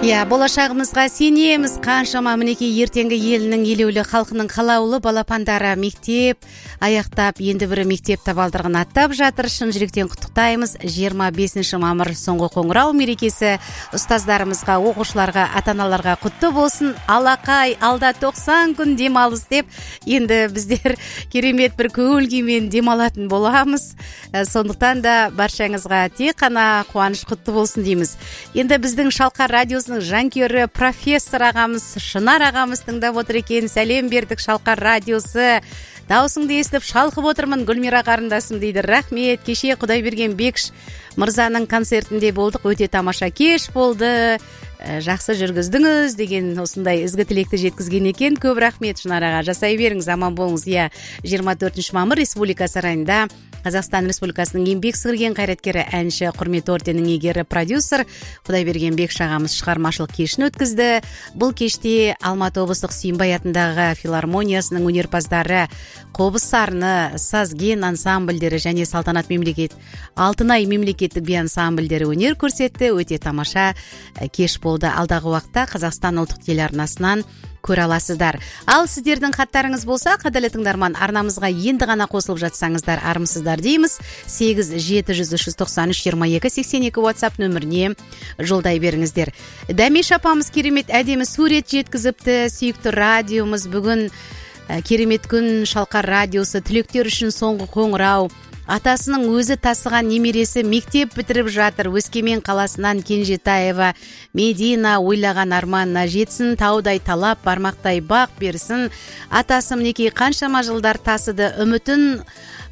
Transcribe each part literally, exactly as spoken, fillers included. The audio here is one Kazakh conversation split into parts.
Иә, болашағымызға сенеміз. Қаншама мінекей ертеңгі елінің елеулі халқының қалаулы балапандары мектеп аяқтап, енді бірі мектеп табалдырығын аттап жатыр. Шын жүректен құттықтаймыз. жиырма бесінші мамыр соңғы қоңырау мерекесі ұстаздарымызға, оқушыларға, ата-аналарға құтты болсын. Алақай, алда тоқсан күн демалыс деп, енді біздер керемет бір көңіл күймен демалатын боламыз. Сондықтан да баршаңызға тек қана қуаныш құтты болсын дейміз. Енді біздің Шалқар радиосы жанкері профессор ағамыз, Шынар ағамыз тыңдап отыр екен. Сәлем бердік, Шалқар радиосы. Даусыңды естіп шалқып отырмын, Гүлмира қарындасым дейді. Рахмет. Кеше Құдайберген Бекш мырзаның концертінде болдық. Өте тамаша кеш болды. Жақсы жүргіздіңіз деген осындай ізгі тілекті жеткізген екен. Көп рахмет, Шынар аға. Жасай беріңіз, аман болыңыз. Иә, жиырма төртінші мамыр Республика сарайында Қазақстан Республикасының еңбек сіңірген қайраткері, әнші, құрмет орденінің иегері, продюсер Құдайберген Бекш ағамыз шығармашылық кешін өткізді. Бұл кеште Алматы облыстық Сүйінбай атындағы филармониясының өнерпаздары Қобыз сарыны, Сазген ансамбльдері және Салтанат мемлекет Алтынай мемлекеттік би ансамбльдері өнер көрсетті. Өте тамаша кеш болды. Алдағы уақытта Қазақстан ұлттық телеарнасынан көре аласыздар. Ал сіздердің хаттарыңыз болса, қадірлі тыңдарман, арнамызға енді ғана қосылып жатсаңыздар, армысыздар дейміз. сегіз жеті жүз үш жүз тоқсан үш жиырма екі сексен екі WhatsApp нөміріне жолдай беріңіздер. Дәмеш апамыз керемет әдемі сурет жеткізіпті. Сүйікті радиомыз бүгін керемет күн. Шалқар радиосы түлектер үшін соңғы қоңырау. Атасының өзі тасыған немересі мектеп бітіріп жатыр. Өскемен қаласынан Кенжетаева Медина ойлаған арманына жетсін, таудай талап, бармақтай бақ берсін. Атасы мінекей қаншама жылдар тасыды, үмітін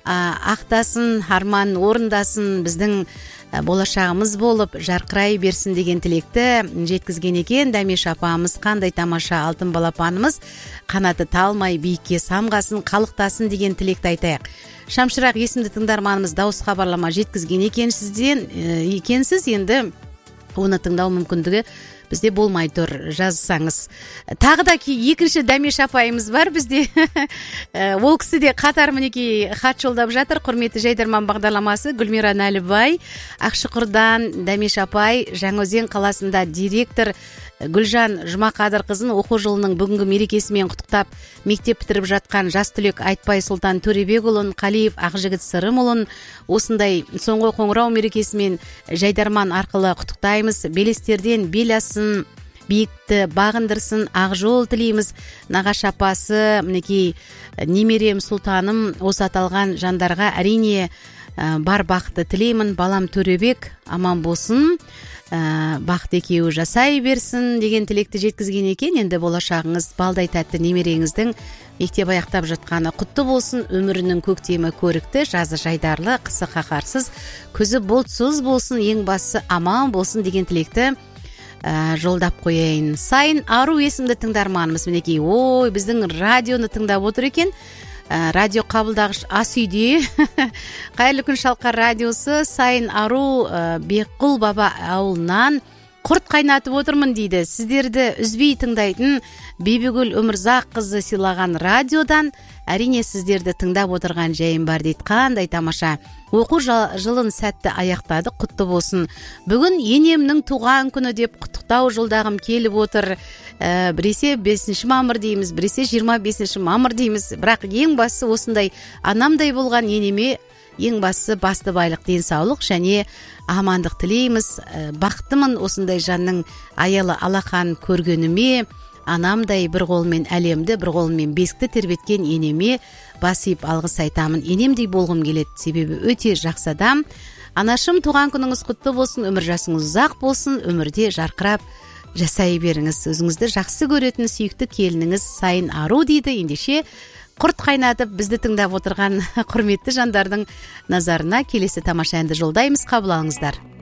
ақтасын, арман орындасын, біздің болашағымыз болып жарқырай берсін деген тілекті жеткізген екен. Дәмеш апамыз, қандай тамаша алтын балапанымыз, қанаты талмай биікке самғасын, қалықтасын деген тілекті айтайық. Шамшырақ есімді тыңдарманымыз дауыс хабарлама жеткізген екен сізден екенсіз, енді оны тыңдау мүмкіндігі бізде болмай тұр, жазсаңыз. Тағы да екінші Дәмеш апайымыз бар бізде. Ол кісі де қатар мінекей хат жолдап жатыр. Құрметті жайдарман бағдарламасы Гүлмира Нәлібай, Ақшықырдан Дәмеш апай, Жаңаөзен қаласында директор Гүлжан Жұмақадырқызын оқу жылының бүгінгі мерекесімен құттықтап, мектеп бітіріп жатқан жас түлек Айтбай Сұлтан Төребекұлын, Қалиев Ақжігіт Сырымұлын осындай соңғы қоңырау мерекесімен жайдарман арқылы құттықтаймыз. Белестерден бел асын, биікті бағындырсын, ақ жол тілейміз. Нағаш апасы, мінекей немерем Сұлтаным, осы аталған жандарға әрине бар бақыты тілеймін. Балам Төребек аман болсын, бақыт екеуі жасай берсін деген тілекті жеткізген екен. Енді болашағыңыз балдай тәтті немереңіздің мектеп аяқтап жатқаны құтты болсын. Өмірінің көктемі көрікті, жазы жайдарлы, қысы қаһарсыз, күзі бұлтсыз болсын, ең бастысы аман болсын деген тілекті жолдап қояйын. Сайын Ару есімді тыңдарманымыз мінекей, ой, біздің радионы тыңдап отыр екен. Радио қабылдағыш ас үйде. Қайырлы күн Шалқар радиосы. Сайын Ару Бекқұл баба ауылынан құрт қайнатып отырмын дейді. Сіздерді үзбей тыңдайтын Бибігүл Өмірзақ қызы сыйлаған радиодан әрине сіздерді тыңдап отырған жайым бар дейді. Қандай тамаша. Оқу жылын сәтті аяқтады, құтты болсын. Бүгін енемнің туған күні деп құттықтау жолдағым келіп отыр. Ә, біресе бесінші мамыр дейміз, біресе жиырма бесінші мамыр дейміз. Бірақ ең бастысы осындай анамдай болған енеме ең бастысы басты байлық, денсаулық және амандық тілейміз. Ә, бақыттымын осындай жанның аялы алақан көргеніме. Анамдай бір қолмен әлемді, бір қолмен бесікті тербеткен енеме басып алғыс айтамын. Енемдей болғым келеді, себебі өте жақсы адам. Анашым, туған күніңіз құтты болсын, өмір жасыңыз ұзақ болсын, өмірде жарқырап жасай беріңіз. Өзіңізді жақсы көретін сүйікті келініңіз Сайын Ару дейді. Ендеше құрт қайнатып бізді тыңдап отырған құрметті жандардың назарына келесі тамаша әнді жолдаймыз, қабыл алыңыздар.